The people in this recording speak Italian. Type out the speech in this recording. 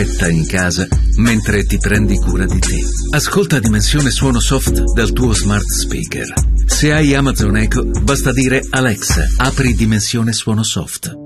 in casa mentre ti prendi cura di te. Ascolta Dimensione Suono Soft dal tuo smart speaker. Se hai Amazon Echo, basta dire Alexa, apri Dimensione Suono Soft.